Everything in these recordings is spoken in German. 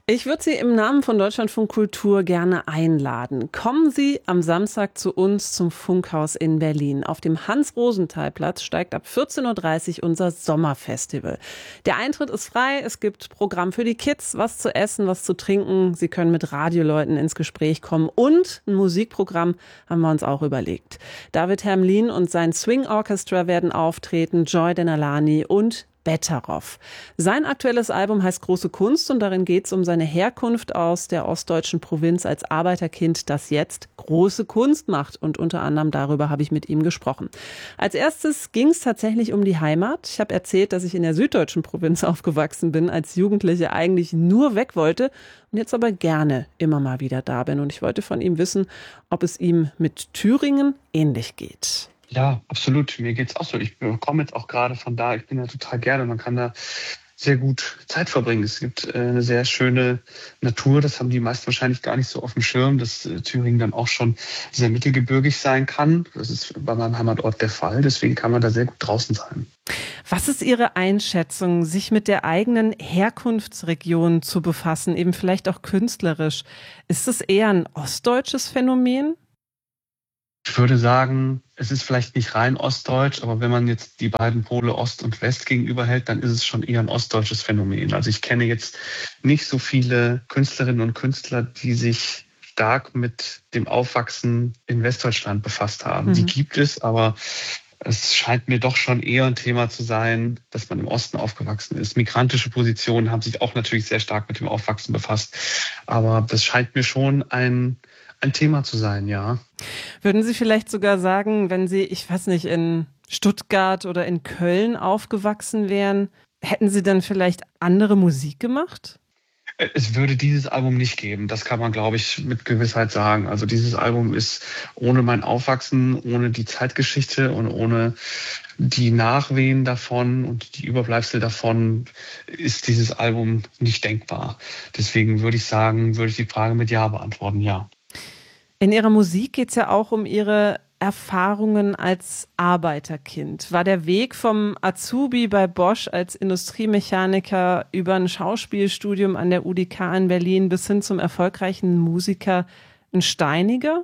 Ich würde Sie im Namen von Deutschlandfunk Kultur gerne einladen. Kommen Sie am Samstag zu uns zum Funkhaus in Berlin. Auf dem Hans-Rosenthal-Platz steigt ab 14:30 Uhr unser Sommerfestival. Der Eintritt ist frei, es gibt Programm für die Kids, was zu essen, was zu trinken. Sie können mit Radioleuten ins Gespräch kommen und ein Musikprogramm haben wir uns auch überlegt. David Hermlin und sein Swing Orchestra werden auftreten, Joy Denalani und Betteroff. Sein aktuelles Album heißt Große Kunst und darin geht es um seine Herkunft aus der ostdeutschen Provinz als Arbeiterkind, das jetzt große Kunst macht. Und unter anderem darüber habe ich mit ihm gesprochen. Als erstes ging es tatsächlich um die Heimat. Ich habe erzählt, dass ich in der süddeutschen Provinz aufgewachsen bin, als Jugendliche eigentlich nur weg wollte und jetzt aber gerne immer mal wieder da bin. Und ich wollte von ihm wissen, ob es ihm mit Thüringen ähnlich geht. Ja, absolut. Mir geht's auch so. Ich komme jetzt auch gerade von da. Ich bin ja total gerne. Man kann da sehr gut Zeit verbringen. Es gibt eine sehr schöne Natur. Das haben die meisten wahrscheinlich gar nicht so auf dem Schirm, dass Thüringen dann auch schon sehr mittelgebirgig sein kann. Das ist bei meinem Heimatort der Fall. Deswegen kann man da sehr gut draußen sein. Was ist Ihre Einschätzung, sich mit der eigenen Herkunftsregion zu befassen, eben vielleicht auch künstlerisch? Ist es eher ein ostdeutsches Phänomen? Ich würde sagen, es ist vielleicht nicht rein ostdeutsch, aber wenn man jetzt die beiden Pole Ost und West gegenüberhält, dann ist es schon eher ein ostdeutsches Phänomen. Also ich kenne jetzt nicht so viele Künstlerinnen und Künstler, die sich stark mit dem Aufwachsen in Westdeutschland befasst haben. Die gibt es, aber es scheint mir doch schon eher ein Thema zu sein, dass man im Osten aufgewachsen ist. Migrantische Positionen haben sich auch natürlich sehr stark mit dem Aufwachsen befasst. Aber das scheint mir schon ein Thema zu sein, ja. Würden Sie vielleicht sogar sagen, wenn Sie, ich weiß nicht, in Stuttgart oder in Köln aufgewachsen wären, hätten Sie dann vielleicht andere Musik gemacht? Es würde dieses Album nicht geben, das kann man, glaube ich, mit Gewissheit sagen. Also dieses Album ist ohne mein Aufwachsen, ohne die Zeitgeschichte und ohne die Nachwehen davon und die Überbleibsel davon ist dieses Album nicht denkbar. Deswegen würde ich sagen, würde ich die Frage mit Ja beantworten, ja. In Ihrer Musik geht es ja auch um Ihre Erfahrungen als Arbeiterkind. War der Weg vom Azubi bei Bosch als Industriemechaniker über ein Schauspielstudium an der UDK in Berlin bis hin zum erfolgreichen Musiker ein steiniger?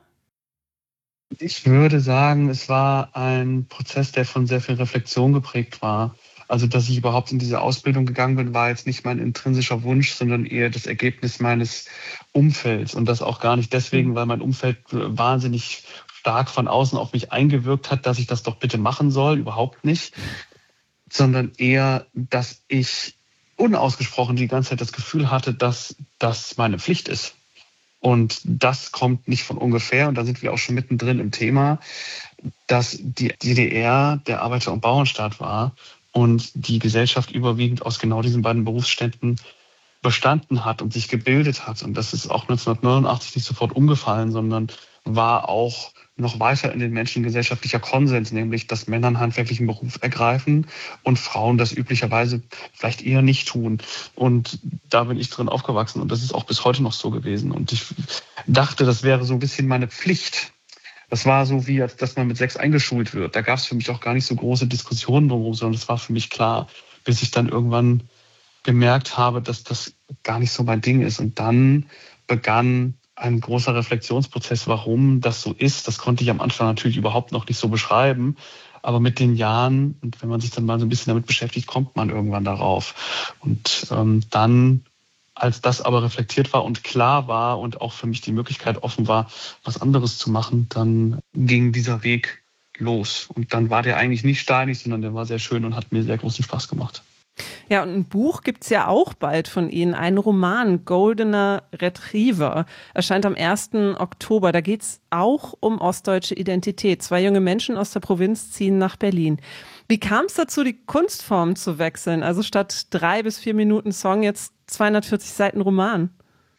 Ich würde sagen, es war ein Prozess, der von sehr viel Reflexion geprägt war. Also, dass ich überhaupt in diese Ausbildung gegangen bin, war jetzt nicht mein intrinsischer Wunsch, sondern eher das Ergebnis meines Umfelds. Und das auch gar nicht deswegen, weil mein Umfeld wahnsinnig stark von außen auf mich eingewirkt hat, dass ich das doch bitte machen soll. Überhaupt nicht. Sondern eher, dass ich unausgesprochen die ganze Zeit das Gefühl hatte, dass das meine Pflicht ist. Und das kommt nicht von ungefähr. Und da sind wir auch schon mittendrin im Thema, dass die DDR der Arbeiter- und Bauernstaat war und die Gesellschaft überwiegend aus genau diesen beiden Berufsständen bestanden hat und sich gebildet hat. Und das ist auch 1989 nicht sofort umgefallen, sondern war auch noch weiter in den Menschen gesellschaftlicher Konsens, nämlich dass Männer einen handwerklichen Beruf ergreifen und Frauen das üblicherweise vielleicht eher nicht tun. Und da bin ich drin aufgewachsen und das ist auch bis heute noch so gewesen. Und ich dachte, das wäre so ein bisschen meine Pflicht. Das war so wie, als dass man mit 6 eingeschult wird. Da gab es für mich auch gar nicht so große Diskussionen drumherum, sondern das war für mich klar, bis ich dann irgendwann gemerkt habe, dass das gar nicht so mein Ding ist. Und dann begann ein großer Reflexionsprozess, warum das so ist. Das konnte ich am Anfang natürlich überhaupt noch nicht so beschreiben. Aber mit den Jahren und wenn man sich dann mal so ein bisschen damit beschäftigt, kommt man irgendwann darauf. Und dann, als das aber reflektiert war und klar war und auch für mich die Möglichkeit offen war, was anderes zu machen, dann ging dieser Weg los. Und dann war der eigentlich nicht steinig, sondern der war sehr schön und hat mir sehr großen Spaß gemacht. Ja, und ein Buch gibt's ja auch bald von Ihnen, ein Roman, Goldener Retriever, erscheint am 1. Oktober. Da geht's auch um ostdeutsche Identität. 2 junge Menschen aus der Provinz ziehen nach Berlin. Wie kam es dazu, die Kunstform zu wechseln? Also statt 3 bis 4 Minuten Song jetzt 240 Seiten Roman.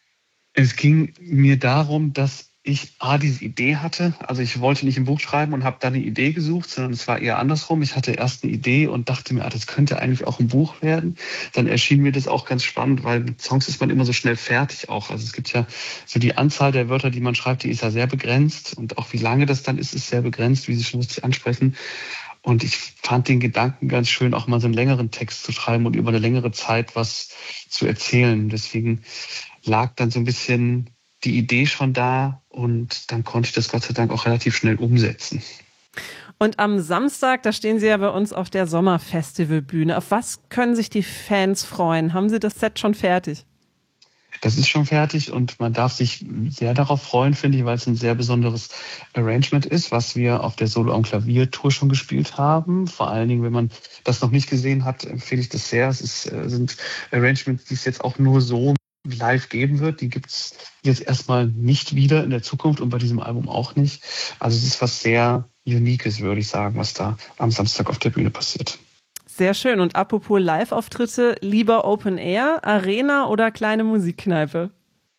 Es ging mir darum, dass ich diese Idee hatte. Also ich wollte nicht ein Buch schreiben und habe dann eine Idee gesucht, sondern es war eher andersrum. Ich hatte erst eine Idee und dachte mir, das könnte eigentlich auch ein Buch werden. Dann erschien mir das auch ganz spannend, weil mit Songs ist man immer so schnell fertig auch. Also es gibt ja so die Anzahl der Wörter, die man schreibt, die ist ja sehr begrenzt. Und auch wie lange das dann ist sehr begrenzt, wie Sie schon richtig ansprechen. Und ich fand den Gedanken ganz schön, auch mal so einen längeren Text zu schreiben und über eine längere Zeit was zu erzählen. Deswegen lag dann so ein bisschen die Idee schon da und dann konnte ich das Gott sei Dank auch relativ schnell umsetzen. Und am Samstag, da stehen Sie ja bei uns auf der Sommerfestivalbühne. Auf was können sich die Fans freuen? Haben Sie das Set schon fertig? Das ist schon fertig und man darf sich sehr darauf freuen, finde ich, weil es ein sehr besonderes Arrangement ist, was wir auf der Solo am Klavier Tour schon gespielt haben. Vor allen Dingen, wenn man das noch nicht gesehen hat, empfehle ich das sehr. Sind Arrangements, die es jetzt auch nur so live geben wird. Die gibt es jetzt erstmal nicht wieder in der Zukunft und bei diesem Album auch nicht. Also es ist was sehr Uniques, würde ich sagen, was da am Samstag auf der Bühne passiert. Sehr schön. Und apropos Live-Auftritte, lieber Open Air, Arena oder kleine Musikkneipe?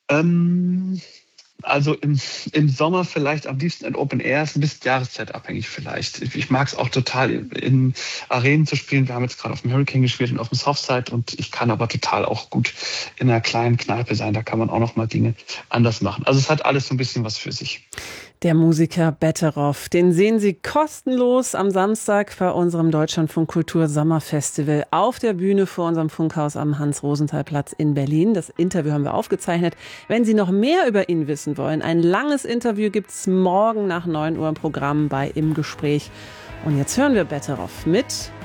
Also im Sommer vielleicht am liebsten in Open Air, ist ein bisschen jahreszeitabhängig vielleicht. Ich mag es auch total in Arenen zu spielen. Wir haben jetzt gerade auf dem Hurricane gespielt und auf dem Softside und ich kann aber total auch gut in einer kleinen Kneipe sein. Da kann man auch noch mal Dinge anders machen. Also es hat alles so ein bisschen was für sich. Der Musiker Betteroff, den sehen Sie kostenlos am Samstag bei unserem Deutschlandfunk Kultur Sommerfestival auf der Bühne vor unserem Funkhaus am Hans-Rosenthal-Platz in Berlin. Das Interview haben wir aufgezeichnet. Wenn Sie noch mehr über ihn wissen wollen, ein langes Interview gibt's morgen nach 9 Uhr im Programm bei Im Gespräch. Und jetzt hören wir Betteroff mit